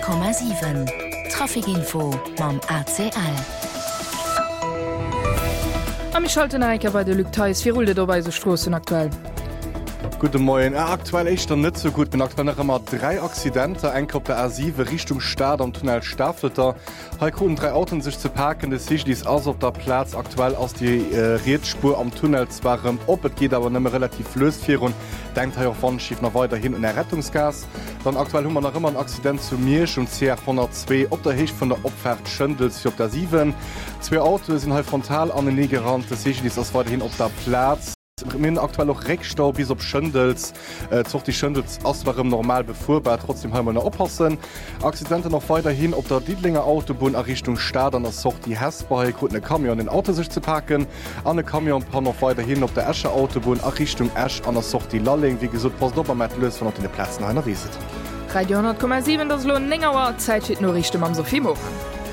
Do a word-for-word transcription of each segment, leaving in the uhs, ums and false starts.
Komma sieben Trafikinfo mam A C L. Am ich schalte Eiker bei de Lüteis fir Rude dabei se Strossen aktuell. Guten Morgen. Äh, aktuell echt nicht so gut. Bin aktuell noch immer drei Accidente. Ein auf der A sieben Richtung Stade am Tunnel Staffelter. Heute konnten drei Autos sich zu parken. Das ist dies also auf der Platz. Aktuell aus die äh, Rätspur am Tunnel zwar ähm, ob es geht, aber nicht mehr relativ löst für und denkt hier auch schief noch weiterhin in der Rettungsgas. Dann aktuell haben wir noch immer ein Accident zu Mirsch und C R hundertzwei auf der Höhe von der Abfahrt Schöndels auf der sieben. Zwei Autos sind halt frontal an den Nähe gerannt. Das ist dies also weiterhin auf der Platz. Wir aktuell auch Reckstau bis op Schëndels äh, zocht die Schëndels ass warem normal befuhrbar, trotzdem ha man oppassen. Accidente noch weiterhin op der Diedlinger Autobahn a Richtung Stade an der Socht die Hesbau gut den Kamion den Auto sich zu packen. An den Kamion paar noch weiterhin op der Esche Autobahn a Richtung Esch an der Socht die Lalling, wie gesot pass doppel mat lös von den Plätzen einer wieset. Radio hundert Komma sieben das Lohn längerer Zeit steht nur Richtung am Sophie Mo.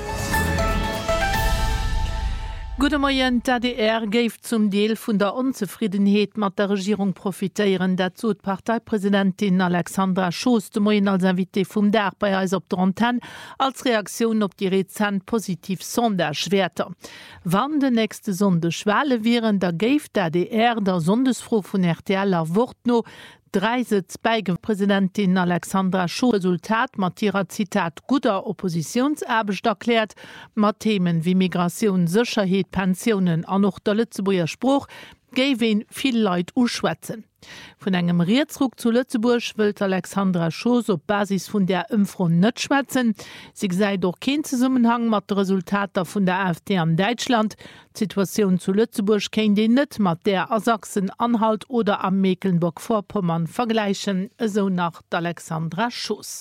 Gute Morgen, D D R geif zum Deel vun der Unzufriedenheit mat der Regierung profitieren. Dazu hat Parteipräsidentin Alexandra Schoos de Morgen als Invité vum D A R bei Eis op der Antenne als Reaktion op die rezent positiv Sonderschwerter. Wann de nächste Sonde schwale wären, da geif D D R der Sondesfro vun R T L er Wort no drei Sitz bei Präsidentin Alexandra Schoos Resultat mat ihrer Zitat guter Oppositionsarbecht erklärt, mat Themen wie Migration, Sicherheit, Pensionen an noch der Lützeburger Spruch géwen viel Leiit uschwätzen. Von engem Rierzruck zu Lützeburg will Alexandra Schoos op Basis vun der Impfro net schwätzen. Sie sei doch kein Zusammenhang mat de Resultater vun der AfD an Deutschland. Die Situation zu Lützeburg kennt die net mat der a Sachsen-Anhalt oder am Mecklenburg-Vorpommern vergleichen, so nach Alexandra Schoos.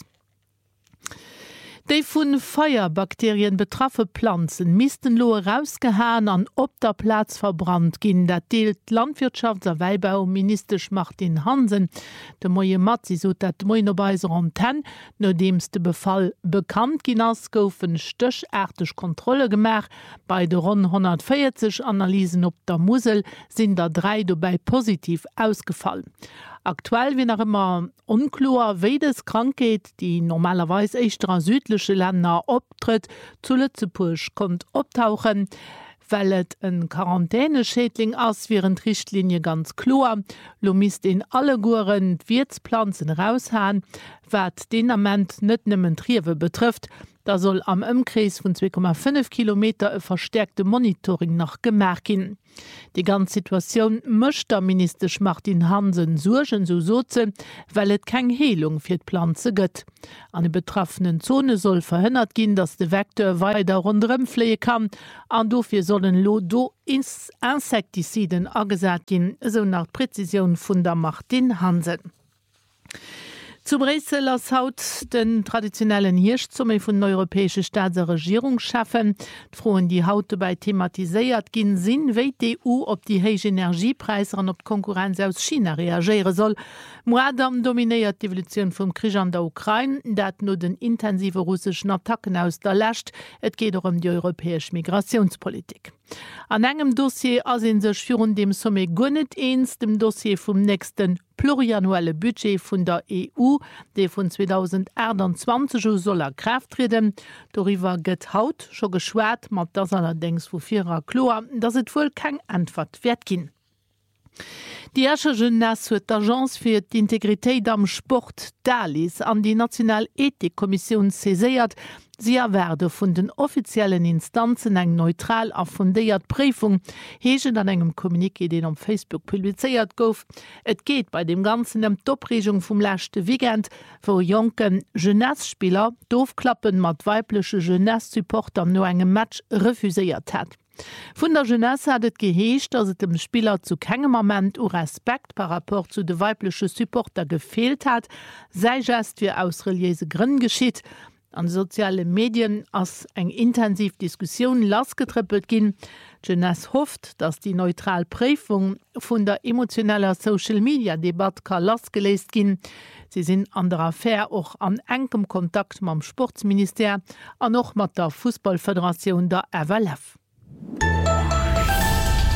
Die vun Feuerbakterien betraffe Pflanzen missten loe rausgehaen an op der Platz verbrannt ginn, dat deelt Landwirtschafts-Weibau-Minister Martin Hansen. De Moie Matzi so dat Moinobeiser Antenne, no dems de Befall bekannt gin ass goufen stöchartig Kontrolle gemach. Bei de rund hundertvierzig Analysen op der Musel sind da drei dobei positiv ausgefallen. Aktuell wie noch immer unklar, wie das Krankheit, die normalerweise extra südliche Länder optritt, zu Lützeburg kommt optauchen, weil es ein Quarantäneschädling ist, während Richtlinie ganz klar. Lo misst in alle Guren Wirtspflanzen raushauen, was den Amment nicht nimmen Triewe betrifft. Da soll am Umkreis von zwei Komma fünf Kilometer ein verstärkte Monitoring nach gemerkt werden. Die ganze Situation möchte der Minister Martin Hansen sorgen, so soze, weil es keine Heilung für die Pflanze gibt. An der betroffenen Zone soll verhindert gehen, dass der Vektor weiter rundherum fliehen kann. Und dafür sollen Lodo Insektiziden angesagt gehen, so nach Präzision von der Martin Hansen. Zu Brüssel als haut den traditionellen Hirschzumme vun europäische Staats- und Regierung schaffen. Froen die Haut dabei thematisiert gin sinn, wéi die E U op die heige Energiepreise an op Konkurrenz aus China reagieren soll. Moadam dominiert die Evolution vom Krieg an der Ukraine, dat nur den intensive russischen Attacken aus der Lächt. Et geht um die europäische Migrationspolitik. An engem Dossier asinn sech führen dem Somme gunnet eins dem Dossier vom nächsten pluriannuelle Budget vun der E U, de vun zweitausendeinundzwanzig soll er Kraft treten. Darüber gëtt haut scho geschwert, mat das allerdings wo vierer klar, dass et wohl kein Antwort wert gin. Die Ersche Jeunesse huet d'Agence fir d'Integritéit am Sport Dalis an die Nationalethikkommission seséiert. Sie erwerde vun den offiziellen Instanzen eng neutral a fundéiert Prüfung hegen an engem Kommuniké, den am Facebook publizeiert gouf. Et geht bei dem ganzen em Dopregung vum lächte Weekend, wo jonken Jeunessespieler doofklappen mat weiblesche Jeunesse-Supporter no engem Match refuséiert hat. Von der Jeunesse hat es geheescht, dass es dem Spieler zu keinem Moment o Respekt par rapport zu de weibliche Supporter gefehlt hat, sei just wie aus religiöse Gründen geschieht. An soziale Medien als eng intensiv Diskussion losgetrippelt gin. Jeunesse hofft, dass die neutral Prüfung von der emotioneller Social Media Debatte kann losgelesen gin. Sie sind an der Affäre auch an engem Kontakt mit dem Sportsminister und auch mit der Fußballföderation der F L F.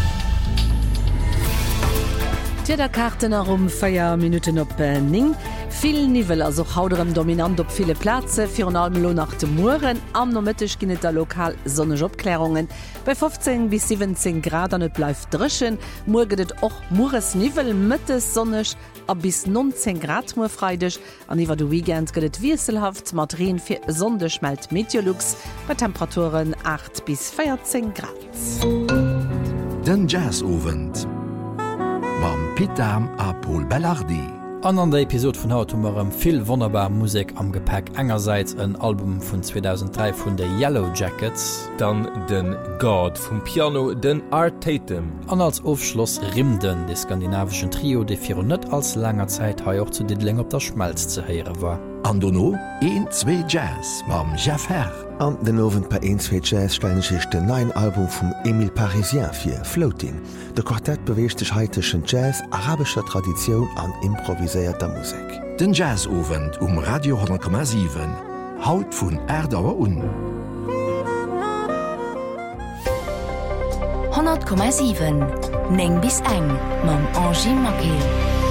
Tierderkarten um feier Minuten op Ning. Viel Nivel also hauterem dominant op viele Plätze Fi allem nach dem Muren am nomitisch ginet der lokal sonnech Obklärungen bei fünfzehn bis siebzehn Grad an et bleif dreschen murgedet och Muresnivel mittes sonnech a bis neunzehn Grad mu freidech aniwwer du weekend gëtt wieselhaft Madrin fir sonde schmelt Meteorlux bei Temperaturen acht bis vierzehn Grad. Den Jazzowend Mam Pitam a Paul Bellardi. An an der Episode vun haut hummerem vill wonnerbar Musik am Gepäck engerseits ein Album vun zweitausenddrei vun der Yellow Jackets, dann den God vum Piano den Art Tatum. An als Aufschloss Rimden de skandinavischen Trio de vir net als langer Zeit ha auch zu dit leng op der Schmalz ze heere war. An Donno een zwee Jazz mam Jeff Herr. An den Owen bei eenzwe Jazz steinech den nein Album vum Emile Parisien fir Floating. De Quartett beweeschtech heiteschen Jazz, arabischer Tradition an improviséierter Musik. Den Jazzowend um Radio hundert Komma sieben. Haut vun Erdauer un. hundert Komma sieben Neng bis eng mam Angie Mackey.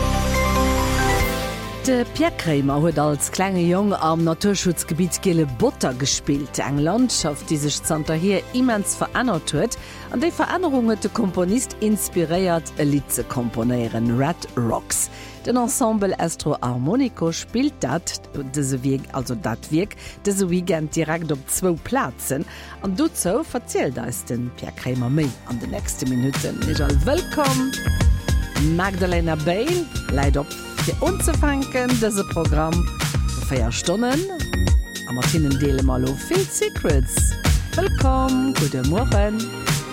De Pierre Krämer huet als klenge Jong am Naturschutzgebiet Gele Butter gespielt, eng Landschaft die sech Zter hier immens verënnert huet, an déi Verännerung huet de Komponist inspiriert e Lied ze komponieren, Red Rocks. Den Ensemble Astro Harmonico spielt dat Weg, also dat Wirk dese Weekend direkt op zwo Plazen an dozo verzielt es den Pierre Krämer méi an de nächste Minuten. Ijal willkommen Magdalena Bale Leiit op fir unzufanken dese Programm feier Stonnen a Martinen Deele malo viel Secrets. Willkommen, gute Morgen.